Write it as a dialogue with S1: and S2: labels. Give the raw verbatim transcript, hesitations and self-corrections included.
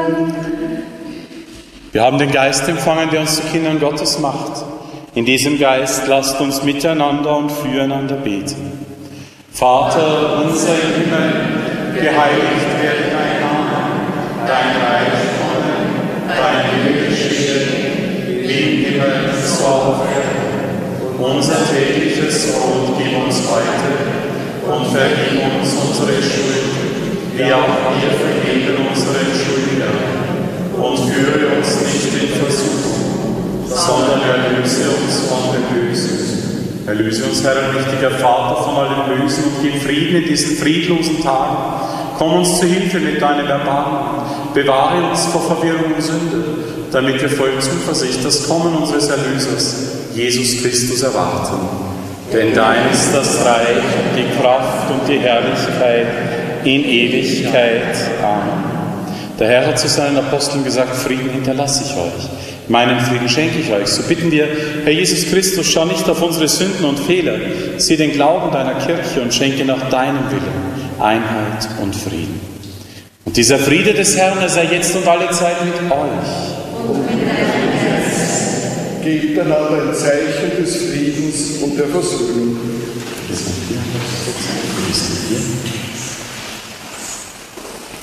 S1: Wir haben den Geist empfangen, der uns zu Kindern Gottes macht. In diesem Geist lasst uns miteinander und füreinander beten. Vater unser im Himmel, geheiligt werde dein Name, dein Reich komme, dein Wille geschehe, wie im Himmel so auf Erden. Unser tägliches Brot gib uns heute und vergib uns unsere Schuld, wie auch wir vergeben unseren Schuldigern. Und führe uns nicht in Versuchung, sondern erlöse uns von dem Bösen. Erlöse uns, Herr, allmächtiger Vater, von allem Bösen und gib Frieden in diesen friedlosen Tagen. Komm uns zu Hilfe mit deinem Erbarmen. Bewahre uns vor Verwirrung und Sünde, damit wir voll Zuversicht das Kommen unseres Erlösers, Jesus Christus, erwarten. Denn dein ist das Reich, die Kraft und die Herrlichkeit in Ewigkeit. Amen. Der Herr hat zu seinen Aposteln gesagt, Frieden hinterlasse ich euch, meinen Frieden schenke ich euch. So bitten wir, Herr Jesus Christus, schau nicht auf unsere Sünden und Fehler, sieh den Glauben deiner Kirche und schenke nach deinem Willen Einheit und Frieden. Und dieser Friede des Herrn, er sei jetzt und alle Zeit mit euch.
S2: Und mit deinem Geist. Gebt einander ein Zeichen des Friedens und der Versöhnung.
S1: Wir sind hier. Wir sind hier.